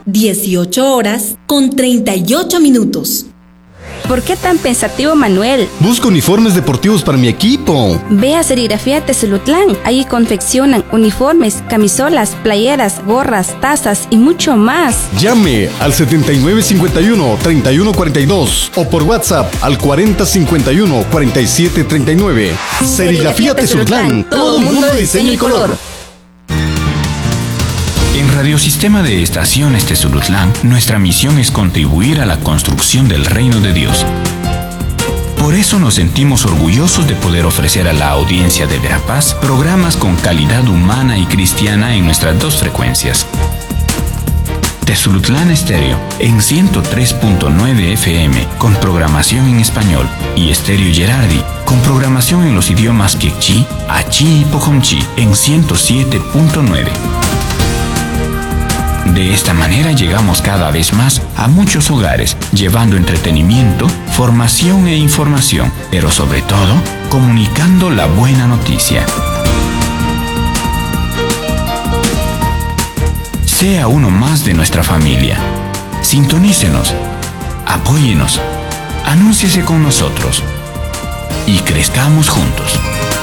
18:38. ¿Por qué tan pensativo, Manuel? Busco uniformes deportivos para mi equipo. Ve a Serigrafía Tezulutlán. Ahí confeccionan uniformes, camisolas, playeras, gorras, tazas y mucho más. Llame al 7951-3142 o por WhatsApp al 4051-4739. Serigrafía Tezulutlán. Todo mundo de diseño y color. En Radiosistema de Estaciones Tezulutlán, nuestra misión es contribuir a la construcción del reino de Dios. Por eso nos sentimos orgullosos de poder ofrecer a la audiencia de Verapaz programas con calidad humana y cristiana en nuestras dos frecuencias. Tezulutlán Estéreo en 103.9 FM con programación en español y Estéreo Gerardi con programación en los idiomas quechí, achí y pojomchi en 107.9. De esta manera llegamos cada vez más a muchos hogares, llevando entretenimiento, formación e información, pero sobre todo, comunicando la buena noticia. Sea uno más de nuestra familia. Sintonícenos, apóyenos, anúnciese con nosotros y crezcamos juntos.